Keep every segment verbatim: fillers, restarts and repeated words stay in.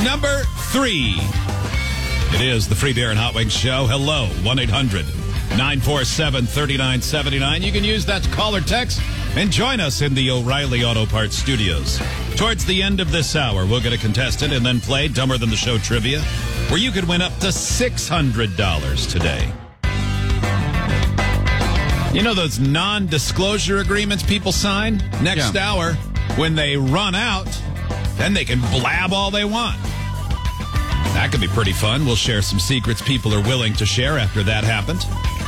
Number three. It is the Free Beer and Hot Wings Show. Hello, one eight hundred nine four seven three nine seven nine. You can use that to call or text and join us in the O'Reilly Auto Parts studios. Towards the end of this hour, we'll get a contestant and then play Dumber Than the Show trivia, where you could win up to six hundred dollars today. You know those non-disclosure agreements people sign? Next yeah. hour, when they run out, then they can blab all they want. That could be pretty fun. We'll share some secrets people are willing to share after that happens.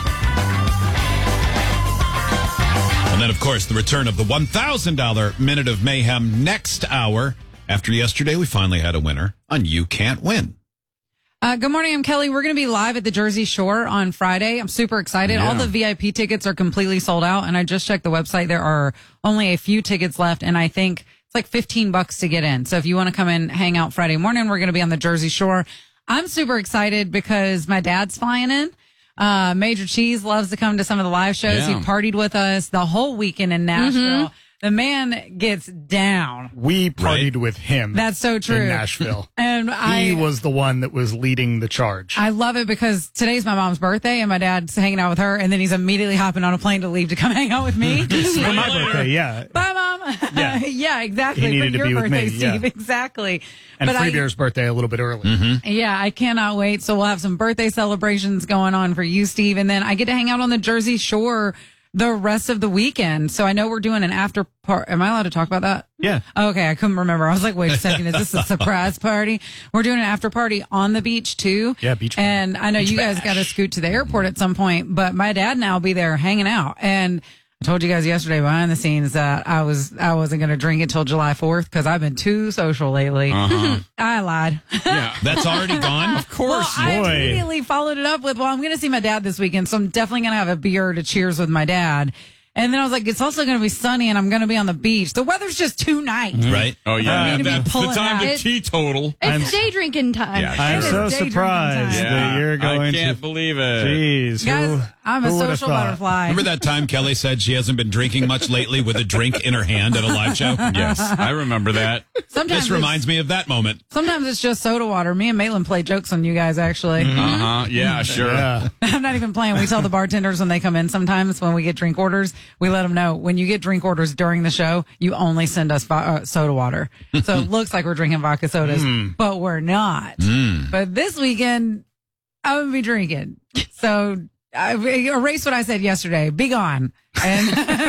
And then, of course, the return of the one thousand dollars Minute of Mayhem next hour. After yesterday, we finally had a winner on You Can't Win. Uh, good morning, I'm Kelly. We're going to be live at the Jersey Shore on Friday. I'm super excited. Yeah. All the V I P tickets are completely sold out, and I just checked the website. There are only a few tickets left, and I think it's like fifteen bucks to get in. So if you want to come and hang out Friday morning, we're going to be on the Jersey Shore. I'm super excited because my dad's flying in. Uh, Major Cheese loves to come to some of the live shows. Yeah. He partied with us the whole weekend in Nashville. Mm-hmm. The man gets down. We partied right? with him. That's so true. In Nashville. And I, he was the one that was leading the charge. I love it because today's my mom's birthday and my dad's hanging out with her, and then he's immediately hopping on a plane to leave to come hang out with me. For my birthday, yeah. Bye, Mom. Yeah, yeah exactly. He needed For to your be birthday, with me. Steve. Yeah. Exactly. And but Free I, Beer's birthday a little bit early. Mm-hmm. Yeah, I cannot wait. So we'll have some birthday celebrations going on for you, Steve. And then I get to hang out on the Jersey Shore the rest of the weekend. So I know we're doing an after party. Am I allowed to talk about that? Yeah. Okay, I couldn't remember. I was like, wait a second, is this a surprise party? We're doing an after party on the beach too. Yeah, beach. And I know beach you bash. guys got to scoot to the airport at some point, but my dad and I will be there hanging out. And I told you guys yesterday behind the scenes that I was I wasn't going to drink it till July fourth because I've been too social lately. Uh-huh. I lied. Yeah, that's already gone. Of course, well, I immediately followed it up with, well, I'm going to see my dad this weekend, so I'm definitely going to have a beer to cheers with my dad. And then I was like, it's also going to be sunny, and I'm going to be on the beach. The weather's just too nice. Mm-hmm. Right? Oh, yeah. Uh, That's the time to it, teetotal. It's I'm, day drinking time. Yeah, I'm sure. so surprised yeah, that you're going I to. can't believe it. Jeez. Guys, who, I'm a who social butterfly. Remember that time Kelly said she hasn't been drinking much lately with a drink in her hand at a live show? Yes, I remember that. Sometimes this reminds me of that moment. Sometimes it's just soda water. Me and Maitland play jokes on you guys, actually. Mm-hmm. Uh-huh. Yeah, sure. Yeah. I'm not even playing. We tell the bartenders when they come in sometimes when we get drink orders, we let them know when you get drink orders during the show, you only send us vo- uh, soda water. So it looks like we're drinking vodka sodas, mm. but we're not. Mm. But this weekend, I'm going to be drinking. So I, erase what I said yesterday. Be gone. And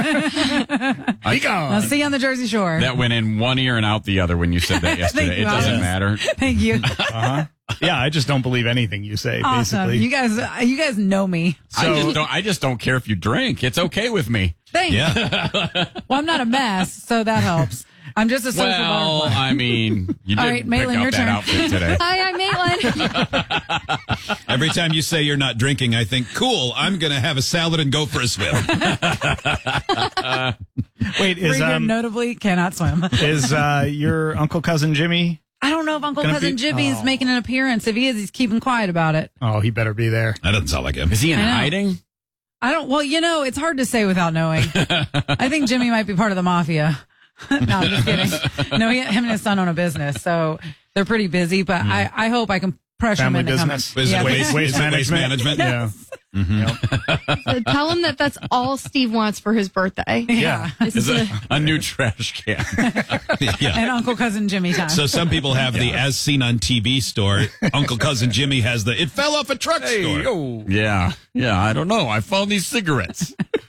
Be gone. I'll see you on the Jersey Shore. That went in one ear and out the other when you said that yesterday. It doesn't Alex. matter. Thank you. Uh-huh. Yeah, I just don't believe anything you say, Awesome. basically. You guys, you guys know me. I just don't. I just don't care if you drink. It's okay with me. Thanks. Yeah. Well, I'm not a mess, so that helps. I'm just a social Well, butterfly. I mean, you All did right, pick Maitland, out your that turn. outfit today. Hi, I'm Maitland. Every time you say you're not drinking, I think, cool, I'm going to have a salad and go for a swim. Wait, is Freeman um notably cannot swim. is uh your uncle cousin Jimmy? I don't know if Uncle Gonna Cousin be- Jimmy is Oh. making an appearance. If he is, he's keeping quiet about it. Oh, he better be there. That doesn't sound like him. Is he in I know. hiding? I don't. Well, you know, it's hard to say without knowing. I think Jimmy might be part of the mafia. No, I'm just kidding. No, he, him and his son own a business, so they're pretty busy. But mm. I, I hope I can pressure Family him into business. coming. Is it Yeah. waste, Waste is it waste management? management? Yeah. Mm-hmm. Yep. So tell him that that's all Steve wants for his birthday. Yeah. This Is is a, a, a new trash can? Yeah. And Uncle Cousin Jimmy time. So some people have the as seen on T V store. Uncle Cousin Jimmy has the it fell off a truck store. oh. Yeah, yeah. I don't know. I found these cigarettes.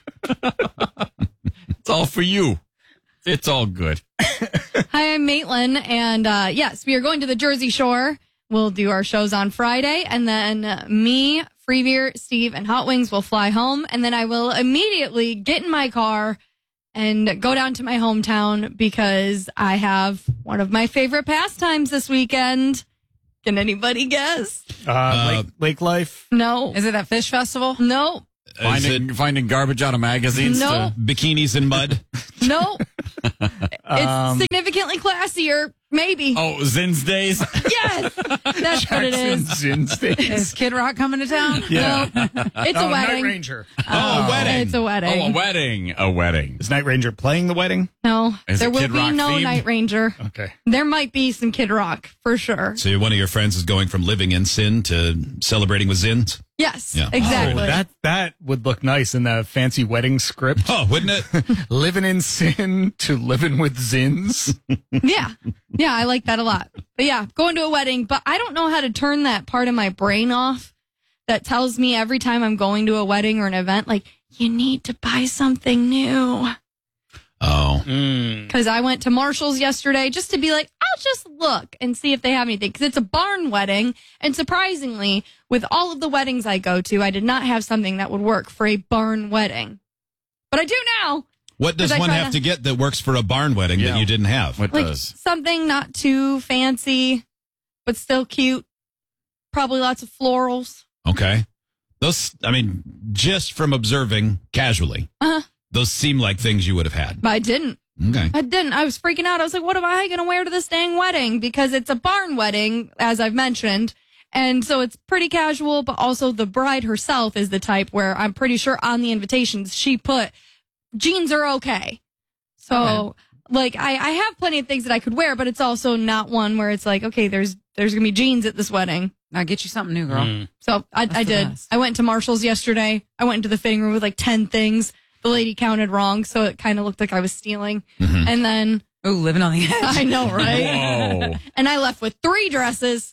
It's all for you. It's all good. Hi, I'm Maitland, and uh, yes, we are going to the Jersey Shore. We'll do our shows on Friday, and then uh, me, Free Beer, Steve, and Hot Wings will fly home, and then I will immediately get in my car and go down to my hometown because I have one of my favorite pastimes this weekend. Can anybody guess? Uh, Uh, lake, lake life. No. Is it that fish festival? No. Is Finding, it finding garbage out of magazines. No. to- bikinis in mud? No. It's Um, significantly classier. Maybe. Oh, Zin's days. Yes, that's what it is. Zin's days. Is Kid Rock coming to town? Yeah. No, it's Oh, a Night wedding. Ranger. Oh, a wedding. It's a wedding. Oh, a wedding. A wedding. Is Night Ranger playing the wedding? No, Is there it will Kid be Rock no themed? Night Ranger. Okay. There might be some Kid Rock for sure. So one of your friends is going from living in sin to celebrating with Zins? Yes, Yeah. exactly. Oh, that that would look nice in the fancy wedding script. Oh, wouldn't it? Living in sin to living with Zins. Yeah. Yeah, I like that a lot. But yeah, going to a wedding, but I don't know how to turn that part of my brain off that tells me every time I'm going to a wedding or an event, like, you need to buy something new. Oh. Because I went to Marshall's yesterday just to be like, I'll just look and see if they have anything. Because it's a barn wedding. And surprisingly, with all of the weddings I go to, I did not have something that would work for a barn wedding. But I do now. What does 'Cause I one try have to- to get that works for a barn wedding Yeah. that you didn't have? What Like does? something not too fancy, but still cute. Probably lots of florals. Okay. Those, I mean, just from observing casually, Uh-huh. those seem like things you would have had. But I didn't. Okay. I didn't. I was freaking out. I was like, what am I going to wear to this dang wedding? Because it's a barn wedding, as I've mentioned. And so it's pretty casual, but also the bride herself is the type where I'm pretty sure on the invitations she put jeans are okay. So Okay. like I, I have plenty of things that I could wear, but it's also not one where it's like, okay, there's there's going to be jeans at this wedding. Now get you something new, girl. Mm. So I, I the did. best. I went to Marshall's yesterday. I went into the fitting room with like ten things. The lady counted wrong, so it kind of looked like I was stealing. Mhm. And then Oh, living on the edge. I know, right? Whoa. And I left with three dresses.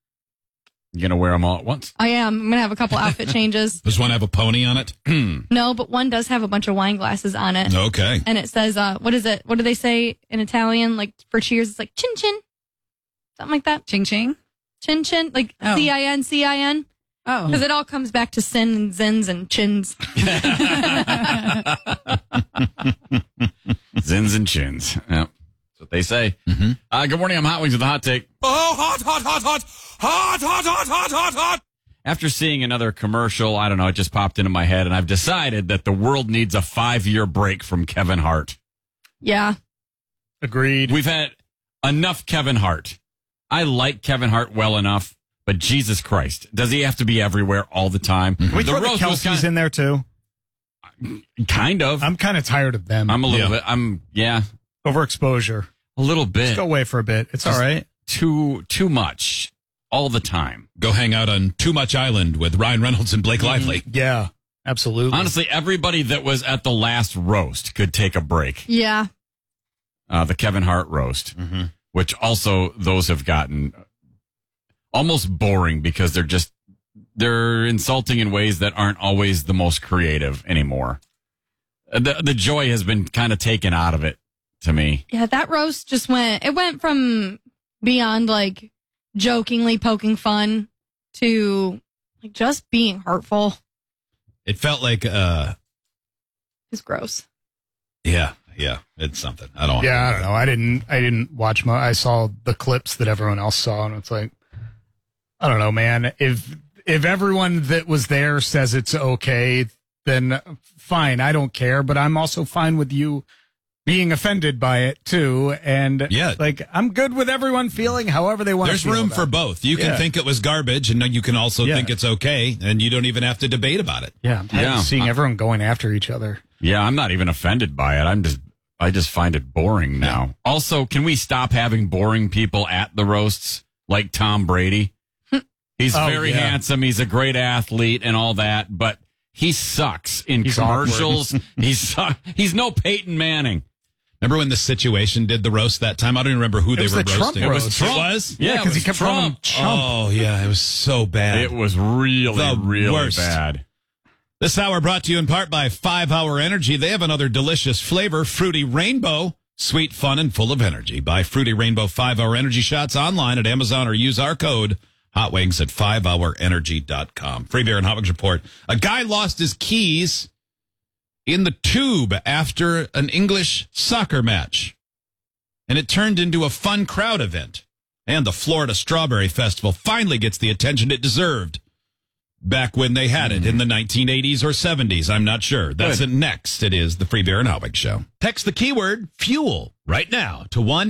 You going to wear them all at once? I am. I'm going to have a couple outfit changes. Does one have a pony on it? No, but one does have a bunch of wine glasses on it. Okay. And it says, uh, what is it? What do they say in Italian? Like for cheers, it's like chin chin. Something like that. Ching ching. Chin chin. Like Oh. C I N C I N. Oh. Because it all comes back to sin and zins and chins. Zins and chins. Yeah. That's what they say. Mhm. Uh, good morning. I'm Hot Wings with a hot take. Oh, hot, hot, hot, hot, hot, hot, hot, hot, hot, hot. After seeing another commercial, I don't know, it just popped into my head, and I've decided that the world needs a five-year break from Kevin Hart. Yeah. Agreed. We've had enough Kevin Hart. I like Kevin Hart well enough, but Jesus Christ, does he have to be everywhere all the time? Can we The throw the roast was Kelseys kind, in there too? kind of. I'm kind of tired of them. I'm a little Yeah. bit. I'm yeah, Overexposure. a little Just bit go away for a bit. It's Just- all right. too too much all the time. Go hang out on Too Much Island with Ryan Reynolds and Blake Lively. Yeah, absolutely. Honestly, everybody that was at the last roast could take a break. Yeah. Uh, the Kevin Hart roast, Mm-hmm. which also those have gotten almost boring because they're just they're insulting in ways that aren't always the most creative anymore. The the joy has been kind of taken out of it to me. Yeah, that roast just went, it went from beyond like jokingly poking fun to like just being hurtful. It felt like, uh, It's gross. yeah, yeah, it's something. I don't. Yeah, I don't know. I didn't. I didn't watch my. I saw the clips that everyone else saw, and it's like, I don't know, man. If if everyone that was there says it's okay, then fine. I don't care. But I'm also fine with you being offended by it too. And Yeah. like I'm good with everyone feeling however they want. There's to feel room about for it. both. You can Yeah. think it was garbage, and you can also Yeah. think it's okay, and you don't even have to debate about it. Yeah, I'm tired Yeah. of seeing I- everyone going after each other. Yeah, I'm not even offended by it. I'm just I just find it boring now. Also, can we stop having boring people at the roasts like Tom Brady? He's Oh, very yeah. handsome, he's a great athlete and all that, but he sucks in He's commercials. he's su- he's no Peyton Manning. Remember when the Situation did the roast that time? I don't even remember who they was were the Trump roasting. It was roast. Trump. It was? Yeah, because it he was kept calling him Trump. chump. Oh, yeah, it was so bad. It was really, The really worst. bad. This hour brought to you in part by five hour Energy. They have another delicious flavor, Fruity Rainbow. Sweet, fun, and full of energy. Buy Fruity Rainbow five hour Energy shots online at Amazon or use our code Hot Wings at five hour energy dot com. Free Beer and Hot Wings report. A guy lost his keys in the tube after an English soccer match. And it turned into a fun crowd event. And the Florida Strawberry Festival finally gets the attention it deserved. Back when they had it in the nineteen eighties or seventies. I'm not sure. That's it next. It is the Free Beer and Hot Wings Show. Text the keyword fuel right now to one